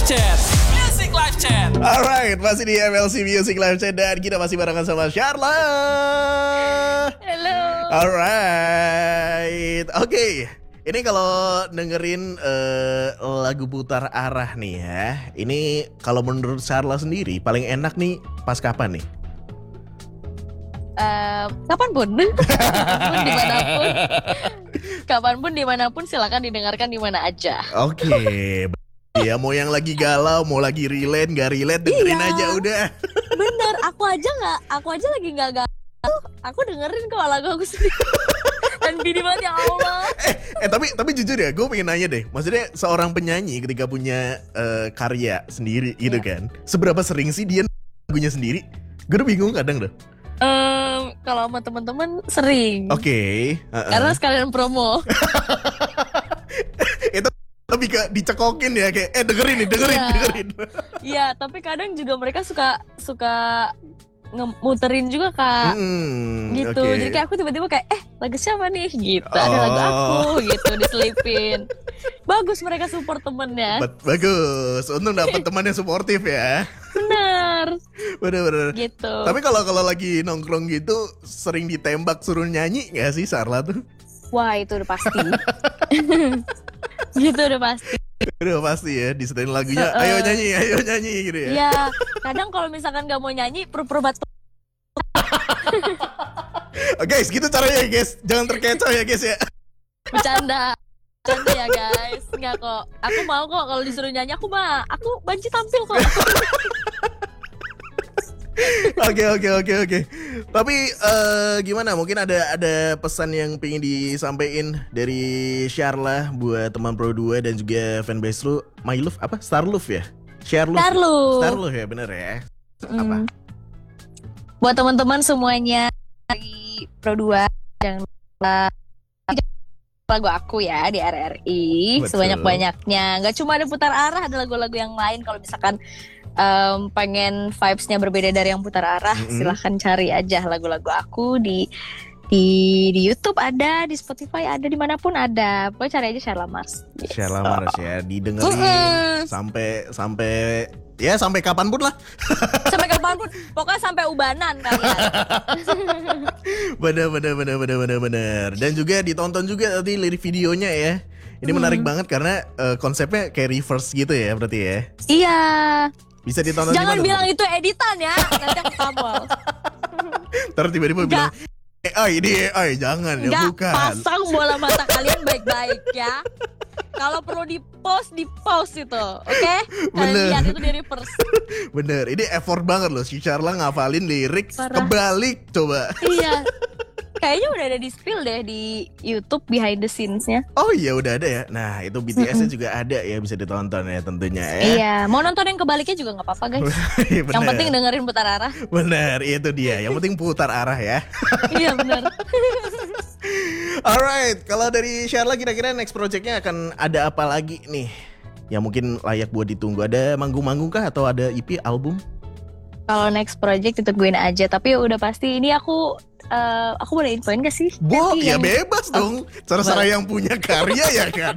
Chat. Music Live Chat. Alright, masih di MLC Music Live Chat dan kita masih barengan sama Sharla. Halo. Alright, oke. Ini kalau dengerin lagu putar arah nih ya. Ini kalau menurut Sharla sendiri paling enak nih pas kapan nih? Kapanpun dimanapun, kapanpun dimanapun silakan didengarkan di mana aja. Oke. Ya mau yang lagi galau, mau lagi relate, nggak relate dengerin aja udah. Bener, aku aja lagi nggak galau, aku dengerin kok lagu aku sendiri. Dan gini banget ya Allah. Tapi jujur ya, gue pengen nanya deh. Maksudnya seorang penyanyi ketika punya karya sendiri gitu kan, seberapa sering sih dia lagunya sendiri? Gue udah bingung kadang deh. Kalau sama teman-teman sering. Oke. Karena sekalian promo. Itu lebih ke dicekokin ya kayak dengerin. Iya, tapi kadang juga mereka suka muterin juga Kak. Gitu. Okay. Jadi kayak aku tiba-tiba kayak lagu siapa nih gitu. Ada lagu aku gitu diselipin. Bagus mereka support temennya. Bagus. Untung dapat teman yang suportif ya. Bener. Gitu. Tapi kalau lagi nongkrong gitu sering ditembak suruh nyanyi nggak sih Sharla tuh? Wah, itu udah pasti. Gitu udah pasti. Udah pasti ya, disetelin lagunya, ayo nyanyi gitu ya. Iya, kadang kalau misalkan gak mau nyanyi, pura-pura batuk. Guys, gitu caranya ya guys, jangan terkecoh ya guys ya. Bercanda ya guys, enggak kok. Aku mau kok kalau disuruh nyanyi, aku banci tampil kok. Oke. Tapi gimana? Mungkin ada pesan yang pengen disampaikan dari Sharla buat teman Pro 2 dan juga fanbase lu. My Love apa? Star Love ya? Star Love ya, bener ya? Apa? Buat teman-teman semuanya di Pro 2, jangan lupa lagu aku ya di RRI. Betul. Sebanyak-banyaknya. Gak cuma ada putar arah, ada lagu-lagu yang lain. Kalau misalkan pengen vibes-nya berbeda dari yang putar arah, silahkan cari aja lagu-lagu aku di YouTube ada, di Spotify ada, dimanapun ada. Pokoknya cari aja Sharla Mars. Sharla Mars ya, didengerin sampai kapanpun lah. Sampai kapanpun, pokoknya sampai ubanan kalian. Bener. Dan juga ditonton juga tadi lirik videonya ya. Ini menarik banget karena konsepnya kayak reverse gitu ya berarti ya. Iya. Bisa ditonton. Jangan dimana, bilang itu editan ya, nanti aku tabol. Terus tiba-tiba bilang ini AI, jangan ya, bukan. Pasang bola mata kalian baik-baik ya. Kalau perlu di pause itu, oke? Kalian lihat itu di reverse. Bener, ini effort banget loh si Sharla ngafalin lirik kebalik coba. Iya. Kayaknya udah ada di spill deh di YouTube behind the scenes-nya. Oh iya udah ada ya. Nah itu BTS-nya juga ada ya, bisa ditonton ya tentunya ya. Iya, mau nonton yang kebaliknya juga gak apa-apa guys. Yang penting dengerin putar arah. Bener, itu dia. Yang penting putar arah ya. Iya bener. Alright, kalau dari Sharla kira-kira next project-nya akan ada apa lagi nih? Yang mungkin layak buat ditunggu. Ada manggung-manggung kah atau ada EP, album? Kalau next project ditungguin aja. Tapi udah pasti ini aku boleh infoin gak sih? Ya bebas dong. Cara-cara yang punya karya ya kan.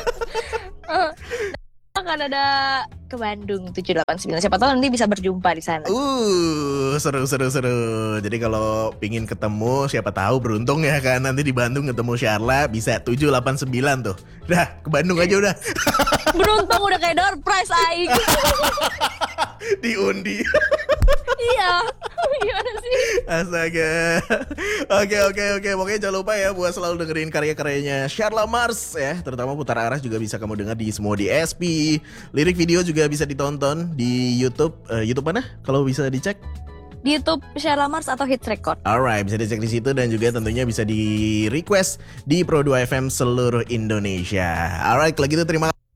Akan ada ke Bandung 789. Siapa tahu nanti bisa berjumpa di sana. Seru. Jadi kalau pingin ketemu, siapa tahu beruntung ya kan, nanti di Bandung ketemu Sharla bisa 789 tuh. Dah, ke Bandung aja udah. Beruntung udah kayak door prize aing. Diundi. Iya. Gimana sih? Astaga. Oke. Pokoknya jangan lupa ya buat selalu dengerin karya-karyanya Sharla Mars ya. Terutama putar arah juga bisa kamu dengar di semua DSP. Lirik video juga bisa ditonton di YouTube. YouTube mana? Kalau bisa dicek? Di YouTube Sharla Mars atau Hits Record. Alright, bisa dicek di situ dan juga tentunya bisa di request di Pro 2 FM seluruh Indonesia. Alright, kalau gitu terima kasih.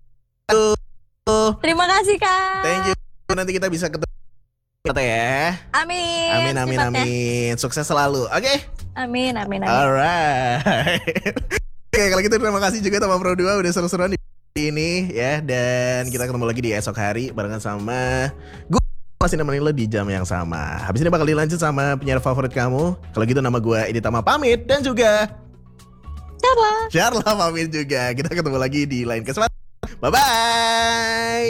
Terima kasih Kak. Thank you. Nanti kita bisa ketemu ya. Amin. Sukses selalu. Oke? Amin. Alright. Oke, kalau gitu terima kasih juga teman Pro 2 udah seru-seruan di ini ya. Dan kita ketemu lagi di esok hari barengan sama gue masih nemenin lo di jam yang sama. Habis ini bakal dilanjut sama penyiar favorit kamu. Kalau gitu nama gue Editama pamit dan juga Sharla pamit juga. Kita ketemu lagi di lain kesempatan. Bye-bye.